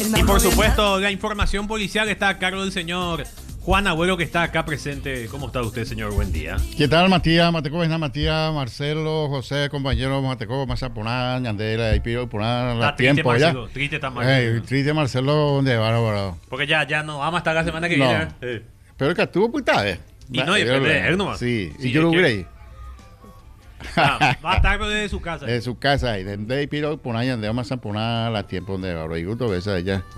Y por supuesto, la información policial está a cargo del señor Juan Agüero, que está acá presente. ¿Cómo está usted, señor? Buen día. ¿Qué tal, Matías? Matías, Marcelo, José, compañero, Mateco, Mazaponá, Ñandera, y Piro, Poná, la tiempo ya. Triste está Marcelo. Triste Marcelo, ¿dónde va? Porque ya no vamos a estar la semana que viene. Pero que estuvo puta, Y no, depende de él nomás. Sí, y yo lo hubiera. Va a estar desde su casa. De su casa, y de Piro, Poná, Ñandera, Mazaponá, la tiempo donde va. Y gusto, esa de allá.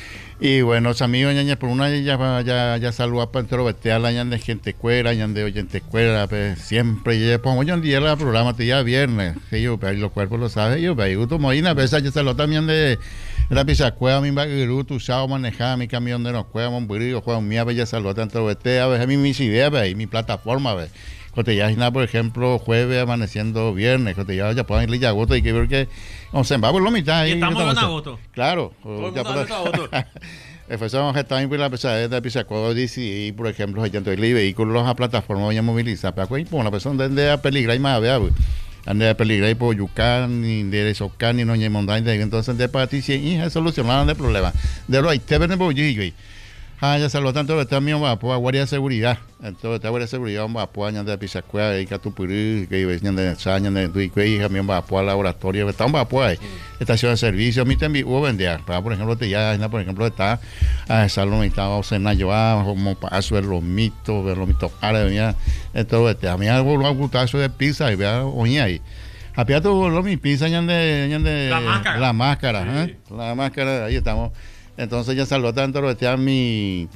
Y bueno, los amigos, por una ya saludar para entrovertear la de gente cuera, de oyente cuera, pues siempre, ya pongo yo en día el programa, ya viernes, que yo, pero los cuerpos lo saben, yo, pero yo tomo una vez, ya saludó también de la pizza cueva, mi baguero, tu sao manejaba mi camión de los cuevas, Monburillo, Juan Mía, ya saludó tanto entrovertear, a veces mis ideas, mi plataforma, ¿ves? Cotellajina, por ejemplo, jueves amaneciendo viernes, Cotellajina ya pueden ir ya agosto, y que ver que vamos a la mitad. Y estamos en agosto. Claro. Todo el mundo en agosto. Empezamos a estar en la pesadilla de Pisaco y por ejemplo, hay tanto el vehículos a plataforma voy a movilizar, para que una persona de a peligrar y más vea, ande a peligrar por Yucán, ni de Socán, ni no hay montaña, entonces de para ti sí, solucionaron el problema. De lo hay te ven bolillo. Ya saludó tanto está mío va a guardia de seguridad. Entonces está guardia de seguridad va a poner de Pisacuea y Catupuri, que ven de Saña de Tuique y también va a poner laboratorio, está va a poner estación de servicio, mi también hubo vender, por ejemplo, por ejemplo está salón estaba cena yo como paso ver los mitos árabes, entonces a mí algo lo gustado de pizza y vea oña ahí. Había todo lo mi pizza ya de la máscara, sí. La máscara, ahí estamos. Entonces ya saludó tanto lo que mi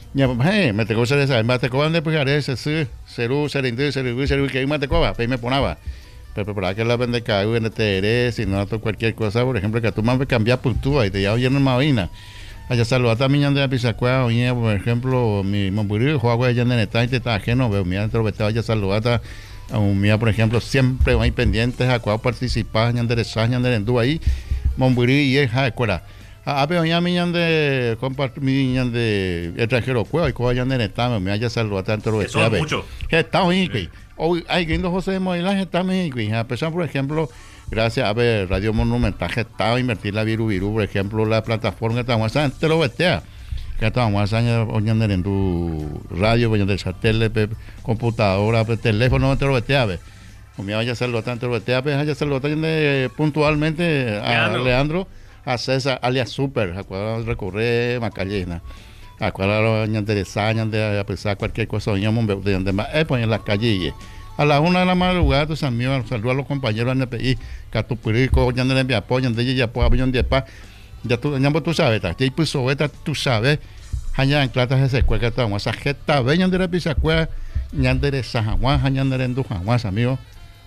me tocó ser esa, me tocó de pegar ese serú que ahí me tocó, ahí me ponaba. Pero para que la vende cago en el si no cualquier cosa, por ejemplo, que tú me cambias puntúa y te llevas lleno de mavina. Allá saludó también de Pisacuea, oye, por ejemplo, mi mamburí juega allá en el y te está ajeno, veo mira dentro de allá saludó a un mía, por ejemplo, siempre hay pendientes a cuál participar, ñan de Saña, de Endú ahí, mamburí y es escuela. Pero ya me de compartir de extranjero cueva y cueva ya de Netame me haya saludado tanto lo que son mucho que está hoy hoy hay que José de Moilaje está México a pesar por ejemplo gracias a ver Radio Monumental que estaba invertir la viru por ejemplo la plataforma que estamos haciendo te lo vestea que estamos haciendo en tu radio de satélite computadora teléfono te lo vestea ver me vaya a saludar tanto lo vestea haya saludado puntualmente a Leandro a César alias Super, a cual recorrer Macallena, a cual de Saña, de a pesar cualquier cosa, de más, pues en las calles. A las 1 de la madrugada, tus amigos, saludos a los compañeros de NPI, Catupurico, ya no le apoyan, de ella ya puedo apoyar de paz. Ya tú sabes, ya pues sobeta, tú sabes, allá en clatas de secuela que estamos, esa jeta, veñan de la pisacuela, ñan de Sajaguán, ñan de Endujaguán, amigos.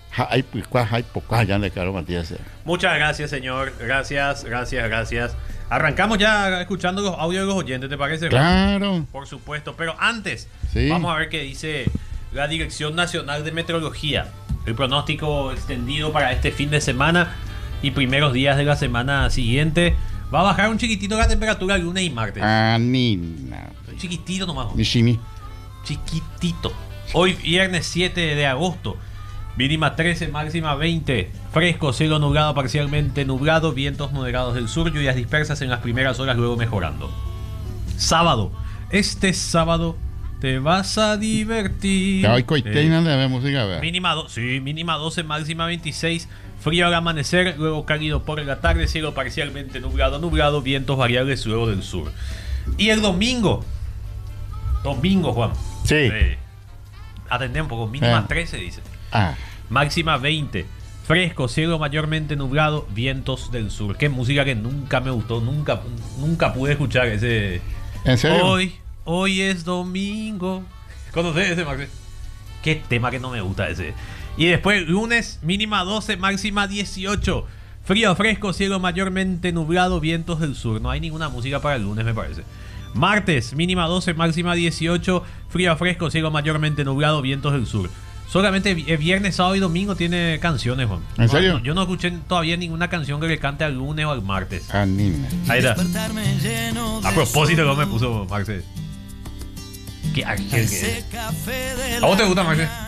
Muchas gracias, señor. Gracias. Arrancamos ya escuchando los audios de los oyentes, ¿te parece? Claro. Por supuesto, pero antes sí. Vamos a ver qué dice la Dirección Nacional de Meteorología. El pronóstico extendido para este fin de semana y primeros días de la semana siguiente. Va a bajar un chiquitito la temperatura el lunes y martes. Chiquitito nomás. Chiquitito. Hoy viernes 7 de agosto. Mínima 13, máxima 20. Fresco, cielo nublado, parcialmente nublado, vientos moderados del sur, lluvias dispersas en las primeras horas, luego mejorando. Sábado. Este sábado te vas a divertir. Mínima 12, máxima 26. Frío al amanecer, luego cálido por la tarde, cielo parcialmente nublado, vientos variables luego del sur. Y el domingo, Juan. Sí. Atendé un poco, mínima 13 dice. Máxima 20. Fresco, cielo mayormente nublado, vientos del sur. Qué música que nunca me gustó, nunca pude escuchar ese. ¿En serio? Hoy es domingo. ¿Conoces ese, Max? Qué tema que no me gusta ese. Y después lunes, mínima 12, máxima 18. Frío, fresco, cielo mayormente nublado, vientos del sur. No hay ninguna música para el lunes, me parece. Martes, mínima 12, máxima 18. Frío, fresco, cielo mayormente nublado, vientos del sur. Solamente viernes, sábado y domingo tiene canciones, Juan. ¿En serio? No, yo no escuché todavía ninguna canción que le cante al lunes o al martes. Anime. Ahí está. A propósito, ¿cómo me puso Marce? ¿A vos te gusta, Marce?